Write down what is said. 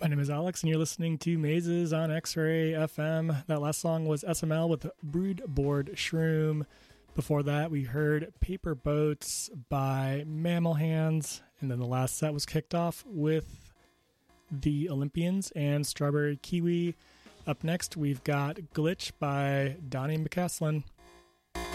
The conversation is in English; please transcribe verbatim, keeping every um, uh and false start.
My name is Alex, and you're listening to Mazes on X-Ray F M. That last song was S M L with Broodboard Shroom. Before that, we heard Paper Boats by Mammal Hands, and then the last set was kicked off with the Olympians and Strawberry Kiwi. Up next, we've got Glitch by Donnie McCaslin.